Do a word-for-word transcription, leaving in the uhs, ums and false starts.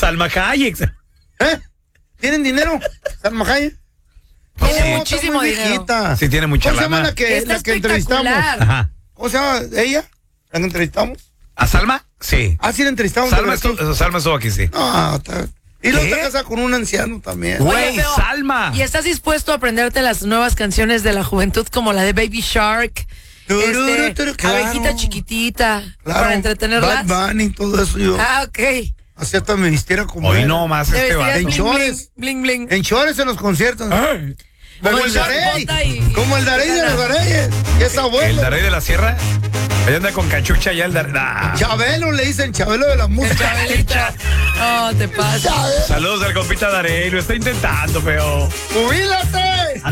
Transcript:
Salma Hayek. ¿Eh? ¿Tienen dinero? Salma Hayek. Tiene No, está muchísimo muy dinero. viejita. Sí, tiene mucha ¿Cómo se llama lana. la que, Está la que entrevistamos? espectacular. Ajá. ¿Cómo se llama ella? ¿La que entrevistamos? ¿A Salma? Sí. Ah, sí, la entrevistamos. de Salma Veracruz. estuvo, Salma estuvo aquí, sí. No, está... Y luego ¿Qué? está casada con un anciano también. Oye, Güey, pero- Salma. ¿Y estás dispuesto a aprenderte las nuevas canciones de la juventud como la de Baby Shark? Tururu, Este, turu, claro. Abejita chiquitita, Claro, para entretenerlas. Bad Bunny, todo eso yo. Ah, ok. Así hasta me vistiera como Hoy él. no más Te este vestías vato. En bling, chores. bling, bling, bling. En chores en los conciertos. Como Con el short, Darey. bota y- Como el Darey de los Dareyes. Ya es ¿El abuelo. Darey de la Sierra? Ahí anda con cachucha ya el Darey. Nah. Chabelo le dicen Chabelo de la El música. Chabelita. No, te pasa. Saludos al compita Darey, lo está intentando, pero... ¡Jubílate!